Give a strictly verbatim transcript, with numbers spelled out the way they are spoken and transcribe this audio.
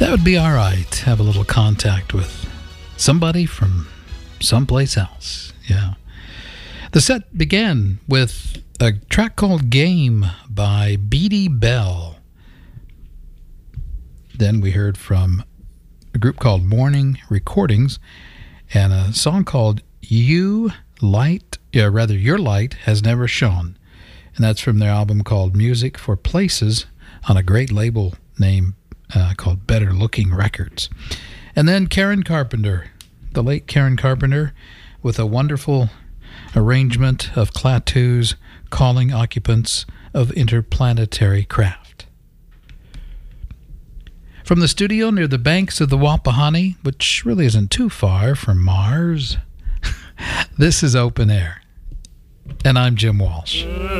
That would be all right. Have a little contact with somebody from someplace else. Yeah. The set began with a track called Game by Beatty Bell. Then we heard from a group called Morning Recordings and a song called You Light, yeah, rather Your Light Has Never Shone. And that's from their album called Music for Places on a great label name uh, called Better Looking Records. And then Karen Carpenter, the late Karen Carpenter, with a wonderful arrangement of Klaatu's Calling Occupants of Interplanetary Craft. From the studio near the banks of the Wapahani, which really isn't too far from Mars, this is Open Air. And I'm Jim Walsh.